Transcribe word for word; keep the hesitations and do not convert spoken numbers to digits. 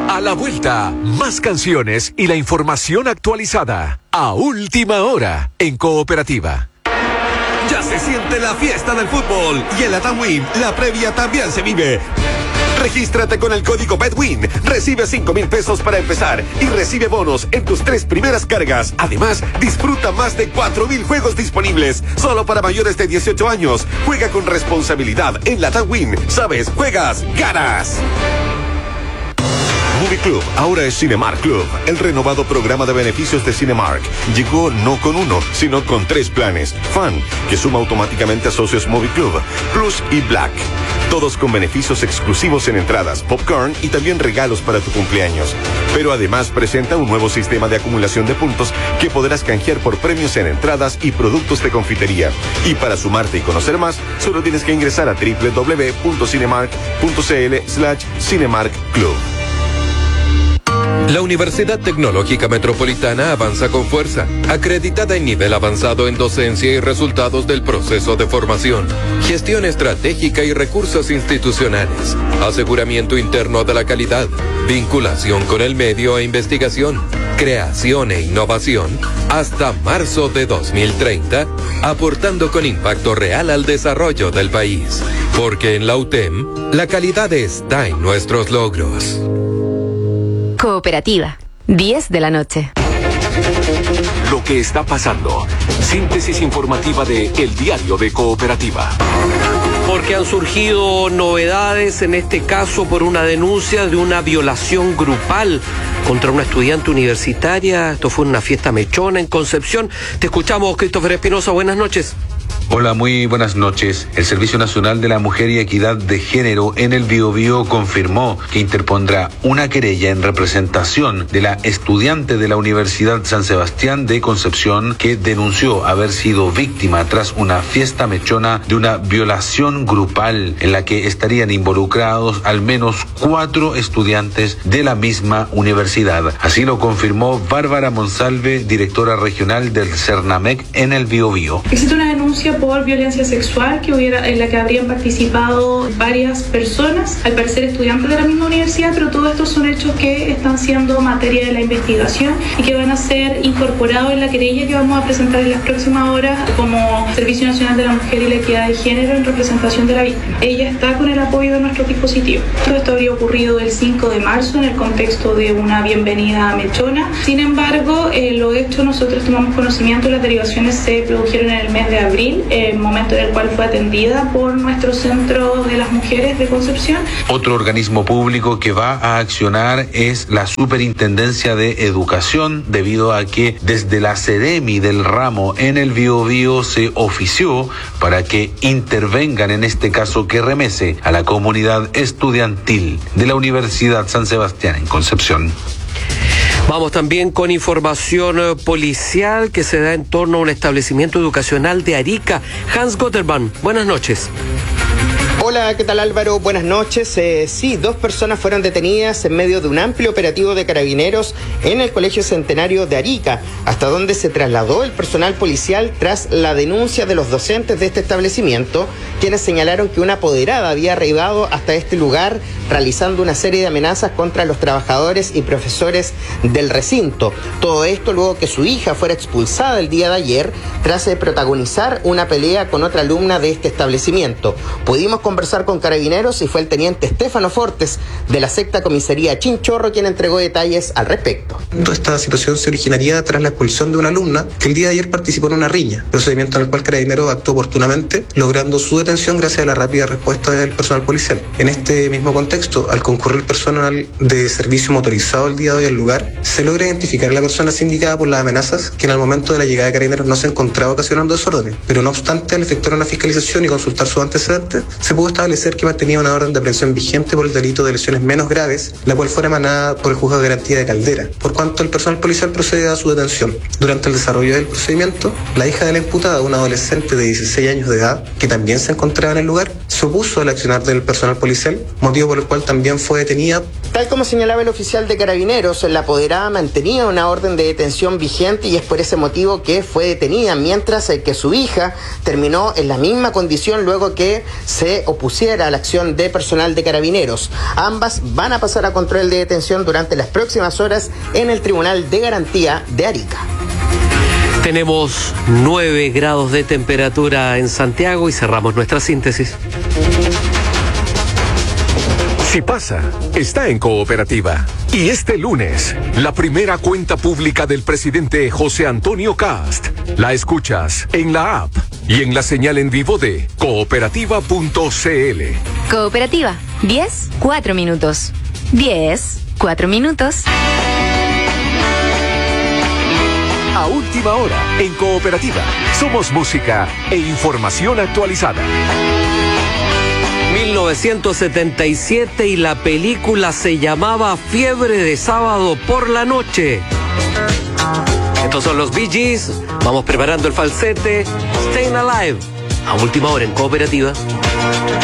A la vuelta, más canciones y la información actualizada. A última hora, en Cooperativa. Ya se siente la fiesta del fútbol y en la TAMWIN la previa también se vive. Regístrate con el código BETWIN, recibe cinco mil pesos para empezar y recibe bonos en tus tres primeras cargas. Además, disfruta más de cuatro mil juegos disponibles, solo para mayores de dieciocho años. Juega con responsabilidad en la TAMWIN. Sabes, juegas, ganas. Movie Club ahora es Cinemark Club, el renovado programa de beneficios de Cinemark. Llegó no con uno, sino con tres planes. Fan, que suma automáticamente a socios Movie Club, Plus y Black. Todos con beneficios exclusivos en entradas, popcorn y también regalos para tu cumpleaños. Pero además presenta un nuevo sistema de acumulación de puntos que podrás canjear por premios en entradas y productos de confitería. Y para sumarte y conocer más, solo tienes que ingresar a doble u doble u doble u punto cinemark punto c l slash Cinemark Club. La Universidad Tecnológica Metropolitana avanza con fuerza, acreditada en nivel avanzado en docencia y resultados del proceso de formación, gestión estratégica y recursos institucionales, aseguramiento interno de la calidad, vinculación con el medio e investigación, creación e innovación, hasta marzo de dos mil treinta, aportando con impacto real al desarrollo del país. Porque en la U T E M, la calidad está en nuestros logros. Cooperativa, diez de la noche. Lo que está pasando. Síntesis informativa de El Diario de Cooperativa. Porque han surgido novedades, en este caso por una denuncia de una violación grupal contra una estudiante universitaria. Esto fue en una fiesta mechona en Concepción. Te escuchamos, Christopher Espinosa. Buenas noches. Hola, muy buenas noches. El Servicio Nacional de la Mujer y Equidad de Género en el Biobío confirmó que interpondrá una querella en representación de la estudiante de la Universidad San Sebastián de Concepción que denunció haber sido víctima tras una fiesta mechona de una violación grupal en la que estarían involucrados al menos cuatro estudiantes de la misma universidad. Así lo confirmó Bárbara Monsalve, directora regional del CERNAMEC en el Biobío. Existe una denuncia por violencia sexual que hubiera, en la que habrían participado varias personas, al parecer estudiantes de la misma universidad, pero todos estos son hechos que están siendo materia de la investigación y que van a ser incorporados en la querella que vamos a presentar en las próximas horas como Servicio Nacional de la Mujer y la Equidad de Género en representación de la víctima. Ella está con el apoyo de nuestro dispositivo. Todo esto habría ocurrido el cinco de marzo en el contexto de una bienvenida mechona. Sin embargo, eh, los hechos nosotros tomamos conocimiento, las derivaciones se produjeron en el mes de abril, el momento en el cual fue atendida por nuestro Centro de las Mujeres de Concepción. Otro organismo público que va a accionar es la Superintendencia de Educación, debido a que desde la SEDEMI del ramo en el Biobío se ofició para que intervengan en este caso que remece a la comunidad estudiantil de la Universidad San Sebastián en Concepción. Vamos también con información eh, policial que se da en torno a un establecimiento educacional de Arica. Hans Gotterman, buenas noches. Hola, ¿qué tal Álvaro? Buenas noches. Eh, sí, dos personas fueron detenidas en medio de un amplio operativo de carabineros en el Colegio Centenario de Arica, hasta donde se trasladó el personal policial tras la denuncia de los docentes de este establecimiento, quienes señalaron que una apoderada había arribado hasta este lugar realizando una serie de amenazas contra los trabajadores y profesores del recinto. Todo esto luego que su hija fuera expulsada el día de ayer tras eh, protagonizar una pelea con otra alumna de este establecimiento. Pudimos conversar con carabineros y fue el teniente Estefano Fortes de la sexta comisaría Chinchorro quien entregó detalles al respecto. Esta situación se originaría tras la expulsión de una alumna que el día de ayer participó en una riña, procedimiento en el cual Carabineros actuó oportunamente, logrando su detención gracias a la rápida respuesta del personal policial. En este mismo contexto, al concurrir personal de servicio motorizado el día de hoy al lugar, se logra identificar a la persona sindicada por las amenazas que en el momento de la llegada de Carabineros no se encontraba ocasionando desorden, pero no obstante, al efectuar una fiscalización y consultar sus antecedentes, se pudo establecer que mantenía una orden de aprehensión vigente por el delito de lesiones menos graves, la cual fuera emanada por el Juzgado de Garantía de Caldera, por cuanto el personal policial procede a su detención. Durante el desarrollo del procedimiento, la hija de la imputada, una adolescente de dieciséis años de edad, que también se encontraba en el lugar, se opuso al accionar del personal policial, motivo por el cual también fue detenida. Tal como señalaba el oficial de Carabineros, la apoderada mantenía una orden de detención vigente y es por ese motivo que fue detenida, mientras que su hija terminó en la misma condición luego que se opusiera a la acción de personal de Carabineros. Ambas van a pasar a control de detención durante las próximas horas en el Tribunal de Garantía de Arica. Tenemos nueve grados de temperatura en Santiago y cerramos nuestra síntesis. Si pasa, está en Cooperativa. Y este lunes, la primera cuenta pública del presidente José Antonio Cast. La escuchas en la app y en la señal en vivo de cooperativa punto c l. Cooperativa, diez, cuatro minutos. diez, cuatro minutos. A última hora, en Cooperativa, somos música e información actualizada. mil novecientos setenta y siete y la película se llamaba Fiebre de Sábado por la Noche. Estos son los Bee Gees. Vamos preparando el falsete. Staying Alive. A última hora en Cooperativa.